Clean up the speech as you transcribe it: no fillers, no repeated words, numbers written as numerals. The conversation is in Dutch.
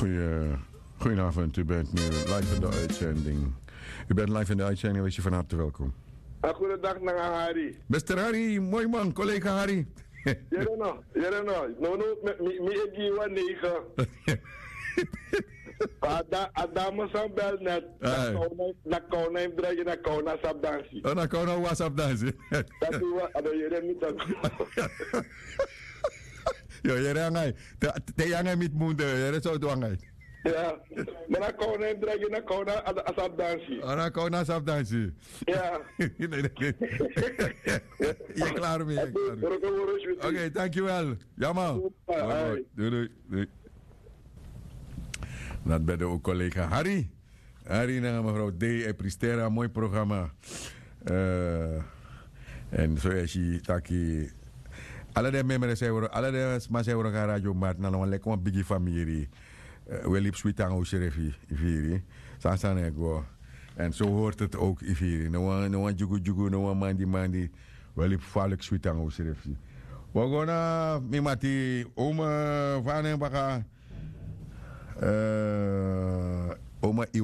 Goedenavond, u bent nu live in de uitzending. U bent live in de uitzending, wees je van harte welkom. Goedendag naar Harry. Mr. Harry, mooi man, collega Harry. Jereno. No, me egi wa 9. Adama sam bel net. Na kona im dragi na kona sab dansi. Oh, na kona WhatsApp dansi. Dat is wat, ada jere niet dan. Yo, jere angai. Te jangai mit munde, jere zo doangai. Ja, maar na kona im dragi na kona sab dansi. Oh, na kona sab dansi. Ja. Je klaar mee? Oké, dankjewel. Jammer. Doei. Dat ben ook collega Harry. Harry naar mevrouw D. en Pristera, mooi programma. En zoals je taki. Alle de members zijn alle de mensen gaan radio maar na een lekker biggie familie. We liep sweet aan hoe sheriffie iviri. Sansan ego. En zo hoort het ook iviri. No one jugu, no one mandi. We liep vaak sweet aan hoe sheriffie. We gaan met mati oma van en baka. Oma